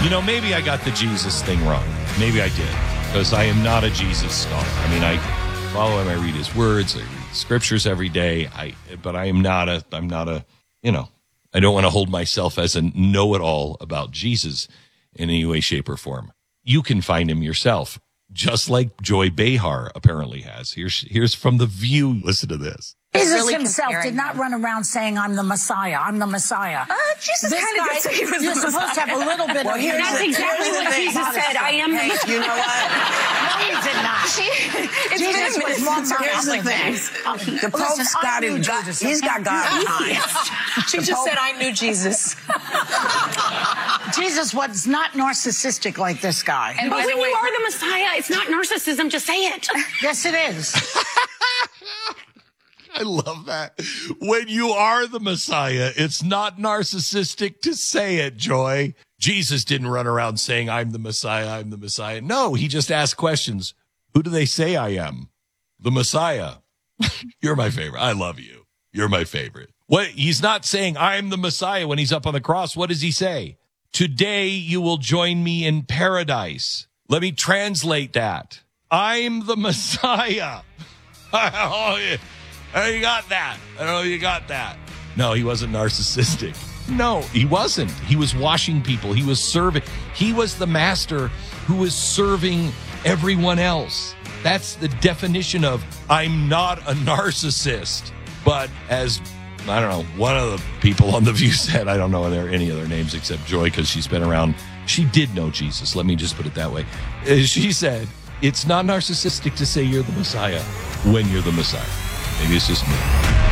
Maybe I got the Jesus thing wrong. Maybe I did, because I am not a Jesus scholar. I mean, I follow him. I read his words. I read scriptures every day. But I am not a, I don't want to hold myself as a know-it-all about Jesus in any way, shape, or form. You can find him yourself, just like Joy Behar apparently has. Here's from The View. Listen to this. Jesus himself did not run around saying, I'm the Messiah. I'm the Messiah. Jesus kind of did say he was You're supposed to have a little bit of... That's exactly what Jesus said. I am the Messiah. You know what? No, he did not. Jesus was more Here's the thing. The Pope's got his God. He's got God behind. She just said, I knew Jesus. Jesus was not narcissistic like this guy. But when you are the Messiah, it's not narcissism. Just say it. Yes, it is. I love that. When you are the Messiah, it's not narcissistic to say it, Joy. Jesus didn't run around saying, I'm the Messiah, I'm the Messiah. No, he just asked questions. Who do they say I am? The Messiah. You're my favorite. I love you. You're my favorite. What? He's not saying I'm the Messiah when he's up on the cross. What does he say? Today you will join me in paradise. Let me translate that. I'm the Messiah. Oh, yeah. Oh, you got that. Oh, you got that. No, he wasn't narcissistic. No, he wasn't. He was washing people. He was serving. He was the master who was serving everyone else. That's the definition of I'm not a narcissist. But as, I don't know, one of the people on The View said, I don't know any other names except Joy because she's been around. She did know Jesus. Let me just put it that way. She said, it's not narcissistic to say you're the Messiah when you're the Messiah. Maybe it's just me.